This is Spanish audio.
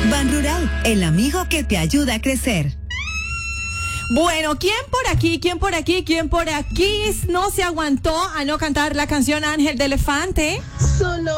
Ban Rural, el amigo que te ayuda a crecer. Bueno, ¿quién por aquí no se aguantó a no cantar la canción Ángel de Elefante? Solo